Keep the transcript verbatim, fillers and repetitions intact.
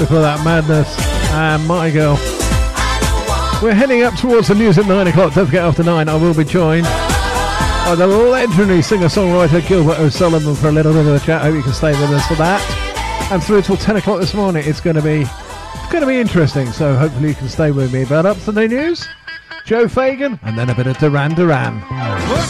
Before that, Madness and My Girl. We're heading up towards the news at nine o'clock. Don't forget, after nine, I will be joined by the legendary singer-songwriter Gilbert O'Sullivan for a little bit of a chat. I hope you can stay with us for that. And through till ten o'clock this morning, it's going to be it's going to be interesting. So hopefully you can stay with me. But up to the news, Joe Fagan, and then a bit of Duran Duran.